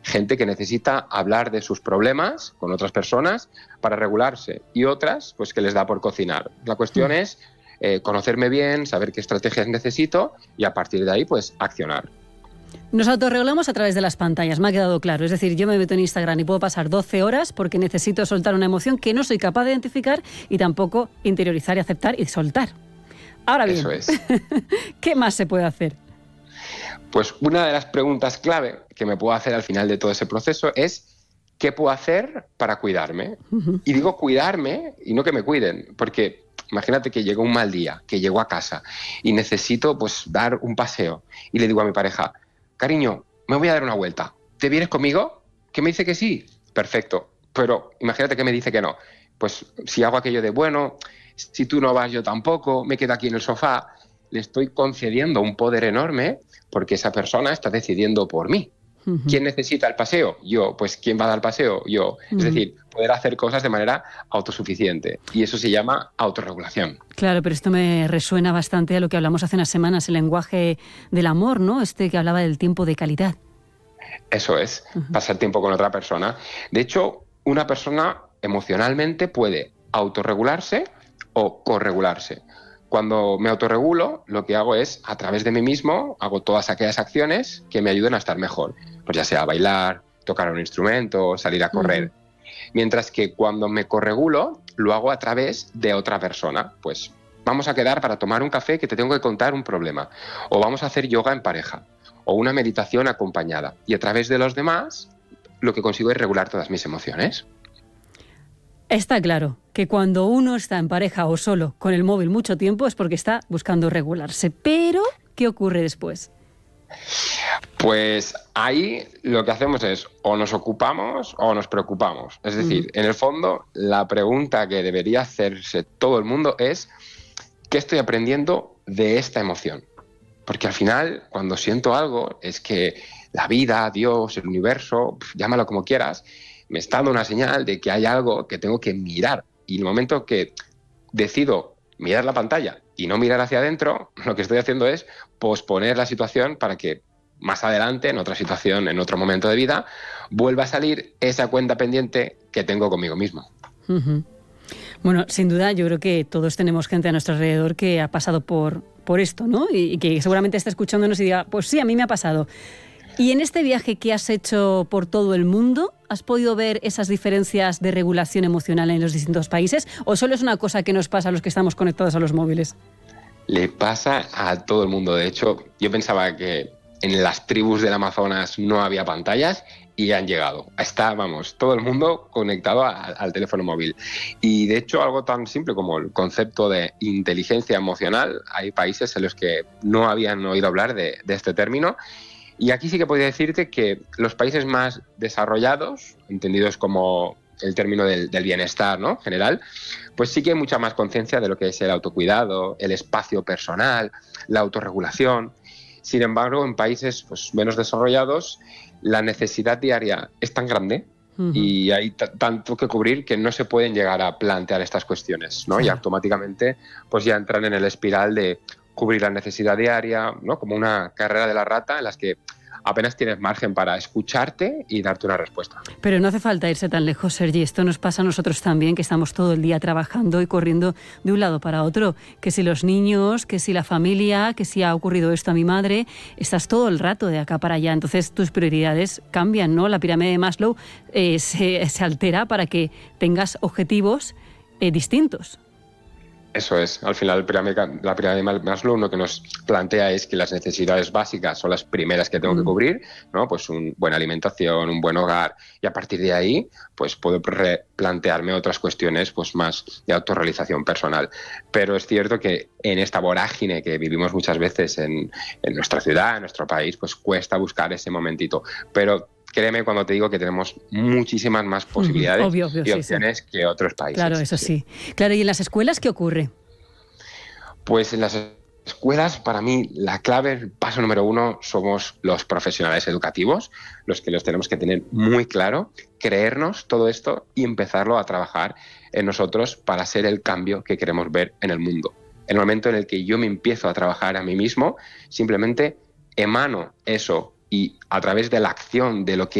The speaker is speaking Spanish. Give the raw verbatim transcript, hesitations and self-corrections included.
gente que necesita hablar de sus problemas con otras personas para regularse y otras pues que les da por cocinar. La cuestión es eh, conocerme bien, saber qué estrategias necesito y a partir de ahí pues accionar. Nos autorregulamos a través de las pantallas, me ha quedado claro. Es decir, yo me meto en Instagram y puedo pasar doce horas porque necesito soltar una emoción que no soy capaz de identificar y tampoco interiorizar y aceptar y soltar. Ahora bien, Eso es. ¿Qué más se puede hacer? Pues una de las preguntas clave que me puedo hacer al final de todo ese proceso es ¿qué puedo hacer para cuidarme? Uh-huh. Y digo cuidarme y no que me cuiden, porque imagínate que llegó un mal día, que llego a casa y necesito pues dar un paseo y le digo a mi pareja, cariño, me voy a dar una vuelta, ¿te vienes conmigo? ¿Que me dice que sí? Perfecto, pero imagínate que me dice que no. Pues si hago aquello de, bueno, si tú no vas yo tampoco, me quedo aquí en el sofá, le estoy concediendo un poder enorme porque esa persona está decidiendo por mí. Uh-huh. ¿Quién necesita el paseo? Yo. Pues ¿quién va a dar el paseo? Yo. Uh-huh. Es decir, poder hacer cosas de manera autosuficiente. Y eso se llama autorregulación. Claro, pero esto me resuena bastante a lo que hablamos hace unas semanas, el lenguaje del amor, ¿no? Este que hablaba del tiempo de calidad. Eso es, uh-huh. pasar tiempo con otra persona. De hecho, una persona emocionalmente puede autorregularse o corregularse. Cuando me autorregulo, lo que hago es, a través de mí mismo, hago todas aquellas acciones que me ayuden a estar mejor. Pues ya sea bailar, tocar un instrumento, salir a correr. Uh-huh. Mientras que cuando me corregulo, lo hago a través de otra persona. Pues vamos a quedar para tomar un café que te tengo que contar un problema. O vamos a hacer yoga en pareja. O una meditación acompañada. Y a través de los demás, lo que consigo es regular todas mis emociones. Está claro que cuando uno está en pareja o solo con el móvil mucho tiempo es porque está buscando regularse. Pero, ¿qué ocurre después? Pues ahí lo que hacemos es o nos ocupamos o nos preocupamos. Es decir, mm. en el fondo, la pregunta que debería hacerse todo el mundo es ¿qué estoy aprendiendo de esta emoción? Porque al final, cuando siento algo, es que la vida, Dios, el universo, llámalo como quieras, me está dando una señal de que hay algo que tengo que mirar. Y en el momento que decido mirar la pantalla y no mirar hacia adentro, lo que estoy haciendo es posponer la situación para que más adelante, en otra situación, en otro momento de vida, vuelva a salir esa cuenta pendiente que tengo conmigo mismo. Uh-huh. Bueno, sin duda, yo creo que todos tenemos gente a nuestro alrededor que ha pasado por, por esto, ¿no? Y, y que seguramente está escuchándonos y diga, pues sí, a mí me ha pasado. Y en este viaje que has hecho por todo el mundo, ¿has podido ver esas diferencias de regulación emocional en los distintos países? ¿O solo es una cosa que nos pasa a los que estamos conectados a los móviles? Le pasa a todo el mundo. De hecho, yo pensaba que en las tribus del Amazonas no había pantallas y han llegado. Está, vamos, todo el mundo conectado a, al teléfono móvil. Y de hecho, algo tan simple como el concepto de inteligencia emocional, hay países en los que no habían oído hablar de, de este término. Y aquí sí que podría decirte que los países más desarrollados, entendidos como el término del, del bienestar, ¿no?, general, pues sí que hay mucha más conciencia de lo que es el autocuidado, el espacio personal, la autorregulación. Sin embargo, en países pues, menos desarrollados, la necesidad diaria es tan grande uh-huh. y hay t- tanto que cubrir que no se pueden llegar a plantear estas cuestiones, ¿no? Sí. Y automáticamente pues ya entran en el espiral de cubrir la necesidad diaria, ¿no? Como una carrera de la rata en las que apenas tienes margen para escucharte y darte una respuesta. Pero no hace falta irse tan lejos, Sergi. Esto nos pasa a nosotros también, que estamos todo el día trabajando y corriendo de un lado para otro. Que si los niños, que si la familia, que si ha ocurrido esto a mi madre, estás todo el rato de acá para allá. Entonces tus prioridades cambian, ¿no? La pirámide de Maslow eh, se, se altera para que tengas objetivos eh, distintos. Eso es. Al final, la pirámide de Maslow lo que nos plantea es que las necesidades básicas son las primeras que tengo mm. que cubrir, ¿no? Pues una buena alimentación, un buen hogar, y a partir de ahí, pues puedo replantearme otras cuestiones, pues más de autorrealización personal. Pero es cierto que en esta vorágine que vivimos muchas veces en, en nuestra ciudad, en nuestro país, pues cuesta buscar ese momentito. Pero créeme cuando te digo que tenemos muchísimas más posibilidades obvio, obvio, y sí, opciones sí. que otros países. Claro, eso sí. sí. Claro, ¿y en las escuelas qué ocurre? Pues en las escuelas, para mí, la clave, el paso número uno, somos los profesionales educativos, los que los tenemos que tener muy claro, creernos todo esto y empezarlo a trabajar en nosotros para ser el cambio que queremos ver en el mundo. En el momento en el que yo me empiezo a trabajar a mí mismo, simplemente emano eso y a través de la acción de lo que